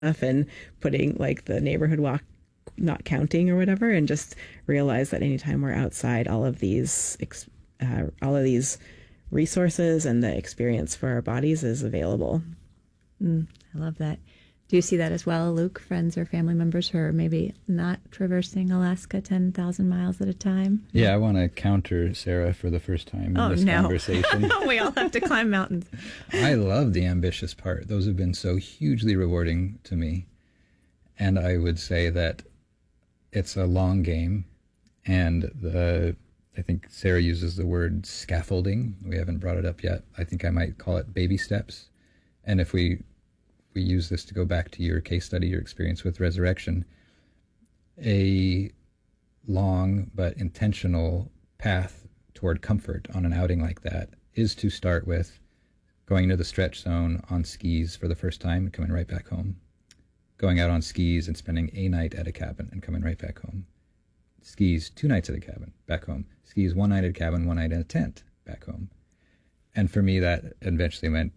and putting like the neighborhood walk not counting or whatever, and just realize that anytime we're outside, all of these resources and the experience for our bodies is available. I love that. Do you see that as well, Luke? Friends or family members who are maybe not traversing Alaska 10,000 miles at a time? Yeah, I want to counter Sarah for the first time in this conversation. We all have to climb mountains. I love the ambitious part. Those have been so hugely rewarding to me. And I would say that it's a long game. And I think Sarah uses the word scaffolding. We haven't brought it up yet. I think I might call it baby steps. And if we use this to go back to your case study, your experience with resurrection, a long but intentional path toward comfort on an outing like that is to start with going into the stretch zone on skis for the first time and coming right back home. Going out on skis and spending a night at a cabin and coming right back home. Skis 2 nights at a cabin, back home. Skis 1 night at a cabin, 1 night in a tent, back home. And for me, that eventually meant,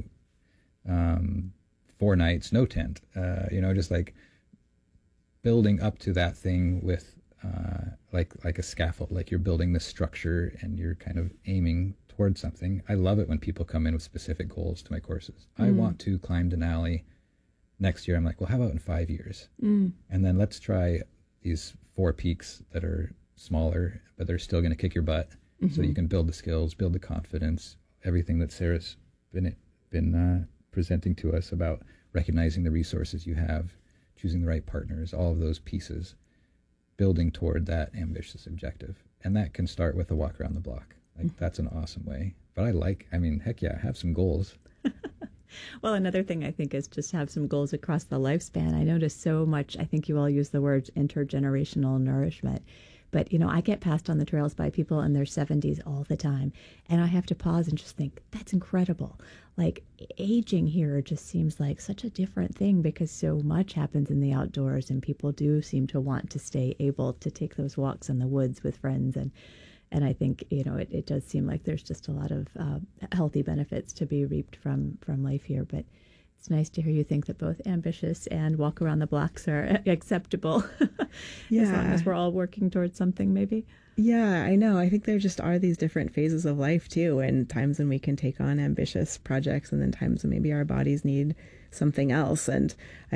4 nights, no tent, just like building up to that thing with like a scaffold, like you're building the structure and you're kind of aiming towards something. I love it when people come in with specific goals to my courses. I want to climb Denali next year. I'm like, well, how about in 5 years? And then let's try these 4 peaks that are smaller, but they're still going to kick your butt. So you can build the skills, build the confidence, everything that Sarah's been presenting to us about recognizing the resources you have, choosing the right partners, all of those pieces, building toward that ambitious objective. And that can start with a walk around the block. Like that's an awesome way. But heck yeah, have some goals. Well, another thing I think is just have some goals across the lifespan. I notice so much, I think you all use the words intergenerational nourishment. But, I get passed on the trails by people in their 70s all the time. And I have to pause and just think, that's incredible. Like, aging here just seems like such a different thing because so much happens in the outdoors and people do seem to want to stay able to take those walks in the woods with friends. And I think, it does seem like there's just a lot of healthy benefits to be reaped from life here. But it's nice to hear you think that both ambitious and walk around the blocks are acceptable. Yeah. As long as we're all working towards something, maybe. Yeah, I know. I think there just are these different phases of life too, and times when we can take on ambitious projects, and then times when maybe our bodies need something else. And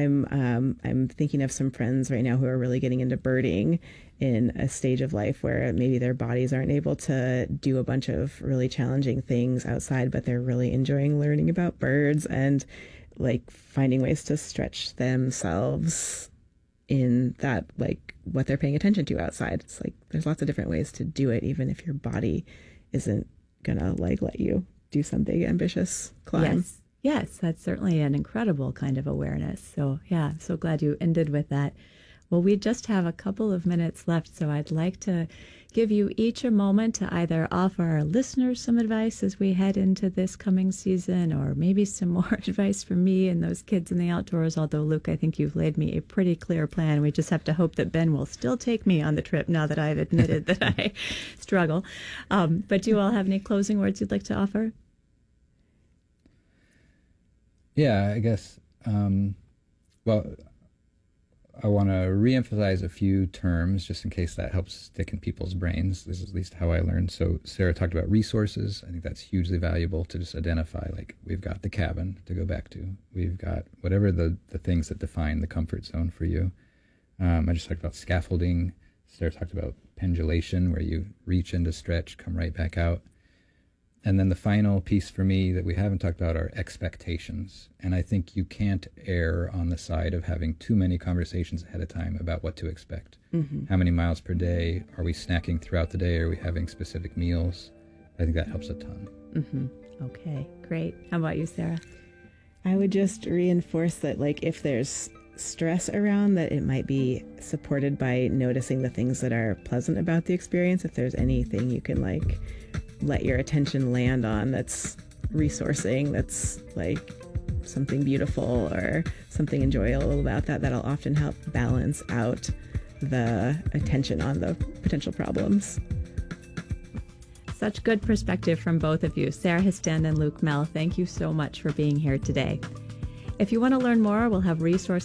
I'm thinking of some friends right now who are really getting into birding in a stage of life where maybe their bodies aren't able to do a bunch of really challenging things outside, but they're really enjoying learning about birds and like finding ways to stretch themselves in that, like what they're paying attention to outside. It's like there's lots of different ways to do it, even if your body isn't gonna like let you do some big ambitious climb. Yes, that's certainly an incredible kind of awareness. So yeah, I'm so glad you ended with that. Well, we just have a couple of minutes left, so I'd like to give you each a moment to either offer our listeners some advice as we head into this coming season, or maybe some more advice for me and those kids in the outdoors. Although, Luke, I think you've laid me a pretty clear plan. We just have to hope that Ben will still take me on the trip now that I've admitted that I struggle. But do you all have any closing words you'd like to offer? Yeah, I guess, I want to reemphasize a few terms just in case that helps stick in people's brains. This is at least how I learned. So Sarah talked about resources. I think that's hugely valuable to just identify, like we've got the cabin to go back to. We've got whatever the things that define the comfort zone for you. I just talked about scaffolding. Sarah talked about pendulation, where you reach into stretch, come right back out. And then the final piece for me that we haven't talked about are expectations. And I think you can't err on the side of having too many conversations ahead of time about what to expect. How many miles per day? Are we snacking throughout the day? Are we having specific meals? I think that helps a ton. Okay, great. How about you, Sarah? I would just reinforce that, like, if there's stress around, that it might be supported by noticing the things that are pleasant about the experience. If there's anything you can, like, let your attention land on that's resourcing, that's like something beautiful or something enjoyable about that, that'll often help balance out the attention on the potential problems. Such good perspective from both of you. Sarah Huston and Luke Mehl, thank you so much for being here today. If you want to learn more, we'll have resources